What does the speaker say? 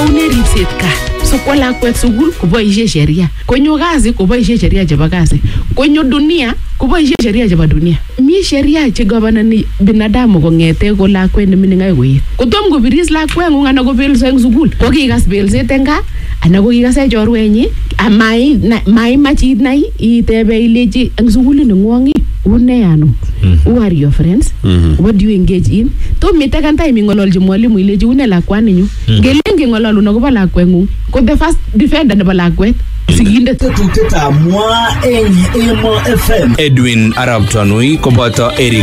kiyaune ripset ka. So kwa lakwet sukul koboishe sheria. Konyo kazi koboishe sheria chebo kazi. Konyo dunia koboishe sheria chebo dunia. Mi sheria che governani binadamu kongete ko lakwet ne mining akoi koet. Kotom kobiris lakwet ngung ana kobelso eng sukul. Ko kikas belset eng gaa ana ko kikase chorwenyi amai machit nai itebe ilechi eng sukulit nengwong une ano. Who are your friends? What do you engage in? To mitakan time ngololji mwalimu ilechi une lakwani nyu. Ngelenge ngololu nakobo lakwengung ko the first defender nebo lakwet. Sigindet tetutik mwa eng Emo FM. Edwin Arab Tanui koboto Eric